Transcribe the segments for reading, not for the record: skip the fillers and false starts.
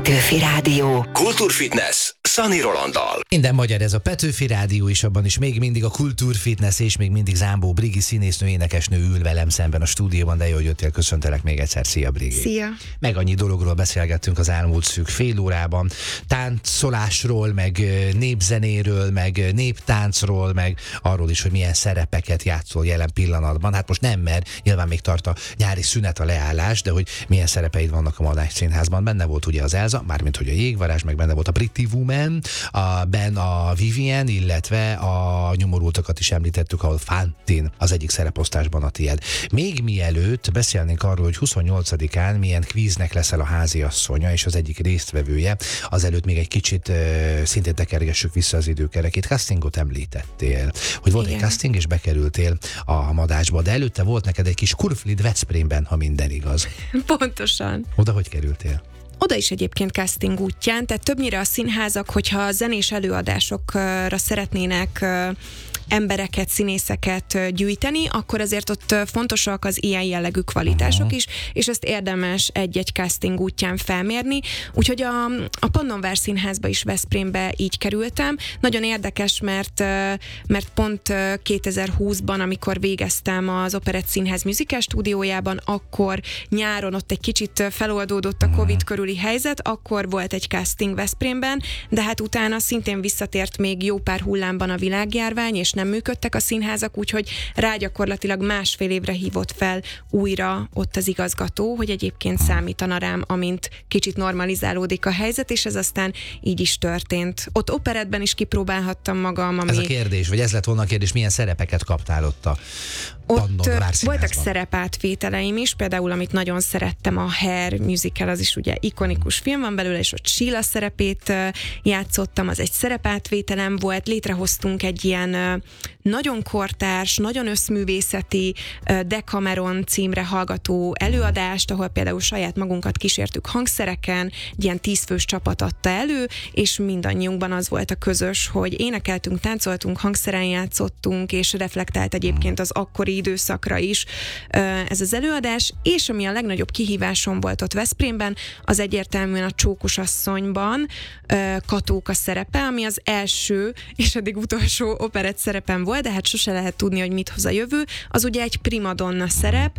Petőfi Rádió. Kultúrfitness Szani Rolanddal. Minden magyar, ez a Petőfi Rádió is, abban is még mindig a Kultúrfitness, és még mindig Zámbó Brigi színésznő, énekesnő ül velem szemben a stúdióban, de jó, hogy jöttél, köszöntelek még egyszer. Szia, Brigi! Szia! Meg annyi dologról beszélgettünk az elmúlt szűk fél órában, táncolásról, meg népzenéről, meg néptáncról, meg arról is, hogy milyen szerepeket játszol jelen pillanatban. Hát most nem, mert nyilván még tart a nyári szünet, a leállás, de hogy milyen szerepeid vannak a Madách Színházban. Benne volt ugye az Elza, mármint hogy a Jégvarázs, meg benne volt a Pretty Woman, a Vivien, illetve a Nyomorultakat is említettük, ahol Fantin az egyik szereposztásban a tiéd. Még mielőtt beszélnénk arról, hogy 28-án milyen kvíznek leszel a háziasszonya és az egyik résztvevője, azelőtt még egy kicsit szintén tekergessük vissza az időkerekét. Castingot említettél, hogy volt egy casting és bekerültél a Madásba, de előtte volt neked egy kis Kurflid Veszprémben, ha minden igaz. Pontosan. Oda hogy kerültél? Oda is egyébként casting útján, tehát többnyire a színházak, hogyha zenés előadásokra szeretnének embereket, színészeket gyűjteni, akkor azért ott fontosak az ilyen jellegű kvalitások is, és ezt érdemes egy-egy casting útján felmérni. Úgyhogy a Pannonvár Színházba is Veszprémbe így kerültem. Nagyon érdekes, mert pont 2020-ban, amikor végeztem az Operett Színház musical stúdiójában, akkor nyáron ott egy kicsit feloldódott a Covid körüli helyzet, akkor volt egy casting Veszprémben, de hát utána szintén visszatért még jó pár hullámban a világjárvány, és nem működtek a színházak, úgyhogy rá gyakorlatilag másfél évre hívott fel újra ott az igazgató, hogy egyébként számítana rám, amint kicsit normalizálódik a helyzet, és ez aztán így is történt. Ott operettben is kipróbálhattam magam. Ez a kérdés, vagy ez lett volna a kérdés, milyen szerepeket kaptál ott a Pannonvár Színházban? Voltak szerepátvételeim is, például amit nagyon szerettem, a Hair musical, az is ugye ikonikus film van belőle, és ott Sheila szerepét játszottam, az egy szerepátvételem volt, létrehoztunk egy ilyen nagyon kortárs, nagyon összművészeti Decameron címre hallgató előadást, ahol például saját magunkat kísértük hangszereken, egy ilyen 10 fős csapat adta elő, és mindannyiunkban az volt a közös, hogy énekeltünk, táncoltunk, hangszeren játszottunk, és reflektált egyébként az akkori időszakra is ez az előadás, és ami a legnagyobb kihívásom volt ott Veszprémben, az egyértelműen a Csókos asszonyban Katóka szerepe, ami az első és eddig utolsó operett szerepem volt, de hát sose lehet tudni, hogy mit hoz a jövő. Az ugye egy primadonna szerep,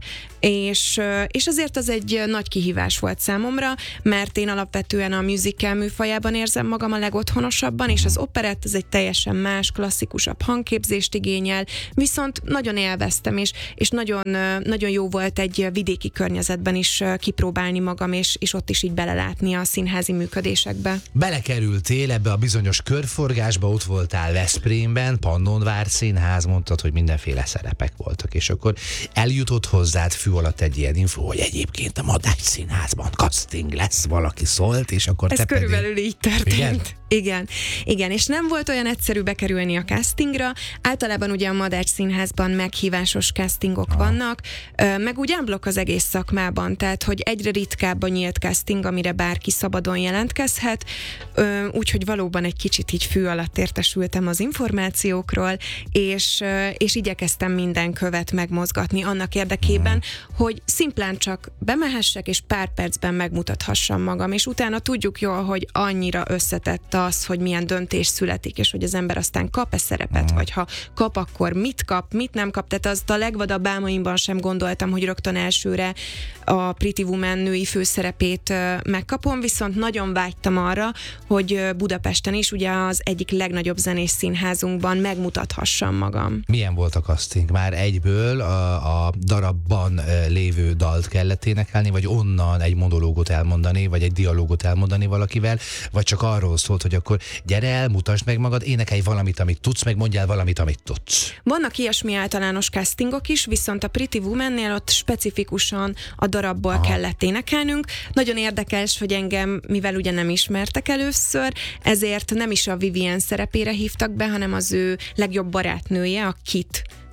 és azért az egy nagy kihívás volt számomra, mert én alapvetően a musical műfajában érzem magam a legotthonosabban, és az operett az egy teljesen más, klasszikusabb hangképzést igényel, viszont nagyon élveztem, és nagyon, nagyon jó volt egy vidéki környezetben is kipróbálni magam, és ott is így belelátni a színházi működésekbe. Belekerültél ebbe a bizonyos körforgásba, ott voltál Veszprémben, Pannonvár Színház, mondtad, hogy mindenféle szerepek voltak, és akkor eljutott hozzád fű alatt egy ilyen info, hogy egyébként a Madách Színházban casting lesz, valaki szólt, és akkor ez te körülbelül így történt. Igen? Igen, és nem volt olyan egyszerű bekerülni a castingra. Általában ugye a Madách Színházban meghívásos castingok vannak, meg úgy unblock az egész szakmában, tehát hogy egyre ritkább a nyílt casting, amire bárki szabadon jelentkezhet, úgyhogy valóban egy kicsit így fű alatt értesültem az információkról, és igyekeztem minden követ megmozgatni annak érdekében, hogy szimplán csak bemehessek, és pár percben megmutathassam magam, és utána tudjuk jól, hogy annyira összetett az, hogy milyen döntés születik, és hogy az ember aztán kap-e szerepet, vagy ha kap, akkor mit kap, mit nem kap. Tehát azt a legvadabb álmaimban sem gondoltam, hogy rögtön elsőre a Pretty Woman női főszerepét megkapom, viszont nagyon vágytam arra, hogy Budapesten is, ugye az egyik legnagyobb zenés színházunkban megmutathassam magam. Milyen volt a casting? Már egyből a darabban lévő dalt kellett énekelni, vagy onnan egy monológot elmondani, vagy egy dialógot elmondani valakivel, vagy csak arról szólt, hogy akkor gyere el, mutasd meg magad, énekelj valamit, amit tudsz, meg mondjál valamit, amit tudsz. Vannak ilyesmi általános castingok is, viszont a Pretty Woman-nél ott specifikusan a darabból kellett énekelnünk. Nagyon érdekes, hogy engem, mivel ugye nem ismertek először, ezért nem is a Vivien szerepére hívtak be, hanem az ő legjobb barátnője, a Kit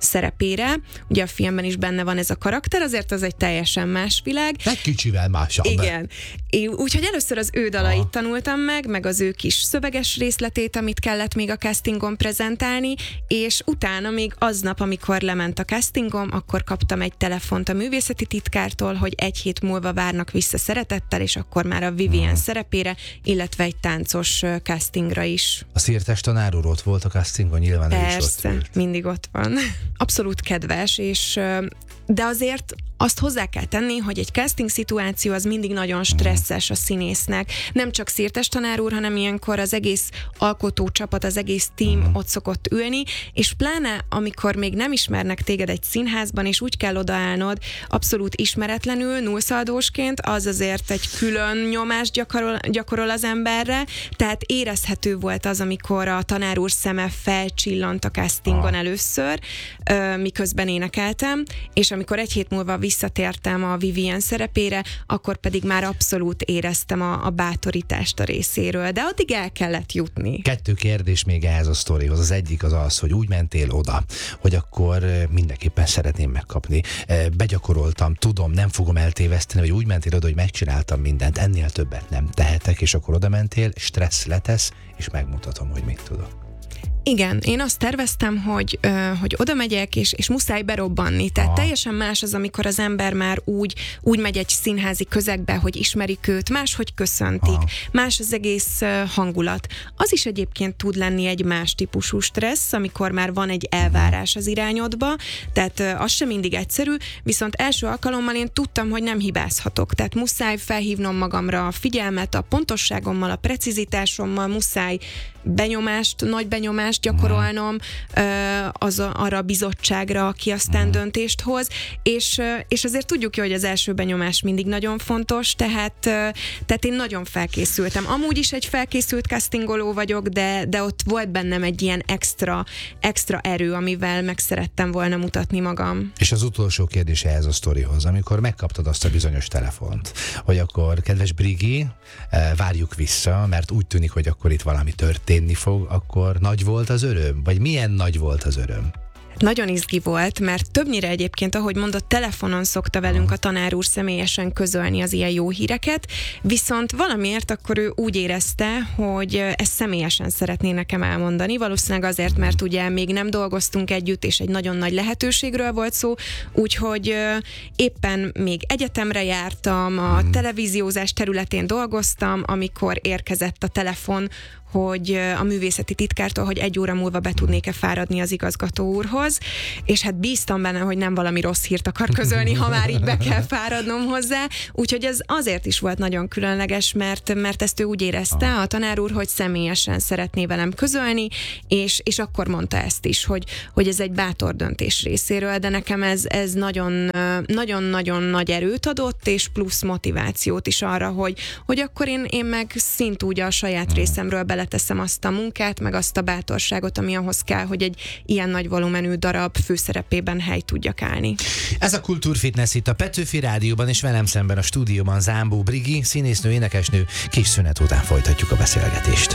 szerepére. Ugye a filmben is benne van ez a karakter, azért az egy teljesen más világ. Egy kicsivel másabb. Igen. Úgyhogy először az ő dalait tanultam meg az ő kis szöveges részletét, amit kellett még a castingon prezentálni, és utána még aznap, amikor lement a castingom, akkor kaptam egy telefont a művészeti titkártól, hogy 1 hét múlva várnak vissza szeretettel, és akkor már a Vivien szerepére, illetve egy táncos castingra is. A Szirtes tanár úr ott volt a castingon, nyilván ő is ott Persze, ült. mindig ott van. Abszolút kedves, de azért azt hozzá kell tenni, hogy egy casting szituáció az mindig nagyon stresszes a színésznek. Nem csak Szirtes tanár úr, hanem ilyenkor az egész alkotó csapat, az egész team ott szokott ülni, és pláne amikor még nem ismernek téged egy színházban, és úgy kell odaállnod abszolút ismeretlenül, nullszaldósként, az azért egy külön nyomást gyakorol az emberre, tehát érezhető volt az, amikor a tanár úr szeme felcsillant a castingon először, miközben énekeltem, és amikor 1 hét múlva visszatértem a Vivien szerepére, akkor pedig már abszolút éreztem a bátorítást a részéről, de addig el kellett jutni. 2 kérdés még ehhez a sztorihoz. Az egyik az, hogy úgy mentél oda, hogy akkor mindenképpen szeretném megkapni. Begyakoroltam, tudom, nem fogom eltéveszteni, hogy úgy mentél oda, hogy megcsináltam mindent, ennél többet nem tehetek, és akkor oda mentél, stressz letesz, és megmutatom, hogy mit tudok. Igen, én azt terveztem, hogy oda megyek, és muszáj berobbanni. Tehát teljesen más az, amikor az ember már úgy megy egy színházi közegbe, hogy ismerik őt, máshogy köszöntik, más az egész hangulat. Az is egyébként tud lenni egy más típusú stressz, amikor már van egy elvárás az irányodba, tehát az sem mindig egyszerű, viszont első alkalommal én tudtam, hogy nem hibázhatok. Tehát muszáj felhívnom magamra a figyelmet, a pontosságommal, a precizitásommal, muszáj nagy benyomást gyakorolnom arra a bizottságra, aki aztán döntést hoz, és azért tudjuk jó, hogy az első benyomás mindig nagyon fontos, tehát én nagyon felkészültem. Amúgy is egy felkészült castingoló vagyok, de ott volt bennem egy ilyen extra erő, amivel meg szerettem volna mutatni magam. És az utolsó kérdés ehhez a sztorihoz, amikor megkaptad azt a bizonyos telefont, hogy akkor kedves Brigi, várjuk vissza, mert úgy tűnik, hogy akkor itt valami történni fog, akkor nagy volt az öröm? Vagy milyen nagy volt az öröm? Nagyon izgi volt, mert többnyire egyébként, ahogy mondott, telefonon szokta velünk a tanár úr személyesen közölni az ilyen jó híreket, viszont valamiért akkor ő úgy érezte, hogy ezt személyesen szeretné nekem elmondani, valószínűleg azért, mert ugye még nem dolgoztunk együtt, és egy nagyon nagy lehetőségről volt szó, úgyhogy éppen még egyetemre jártam, a televíziózás területén dolgoztam, amikor érkezett a telefon, hogy a művészeti titkártól, hogy 1 óra múlva be tudnék-e fáradni az igazgató úrhoz, és hát bíztam benne, hogy nem valami rossz hírt akar közölni, ha már így be kell fáradnom hozzá, úgyhogy ez azért is volt nagyon különleges, mert ezt ő úgy érezte, a tanár úr, hogy személyesen szeretné velem közölni, és akkor mondta ezt is, hogy ez egy bátor döntés részéről, de nekem ez nagyon-nagyon nagy erőt adott, és plusz motivációt is arra, hogy akkor én meg szintúgy a saját részemről beleteszem azt a munkát, meg azt a bátorságot, ami ahhoz kell, hogy egy ilyen nagy volumenű darab főszerepében helyt tudjak állni. Ez a Kultúrfitness itt a Petőfi Rádióban, és velem szemben a stúdióban Zámbó Brigi, színésznő, énekesnő. Kis szünet után folytatjuk a beszélgetést.